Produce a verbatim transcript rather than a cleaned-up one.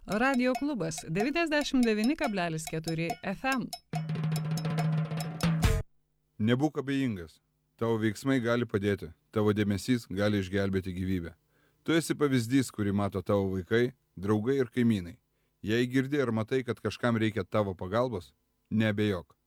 Radio klubas devyniasdešimt devyni kablelis keturi F M. Nebūk abejingas. Tavo veiksmai gali padėti. Tavo dėmesys gali išgelbėti gyvybę. Tu esi pavyzdys, kurį mato tavo vaikai, draugai ir kaimynai. Jei girdi ar matai, kad kažkam reikia tavo pagalbos, neabejok.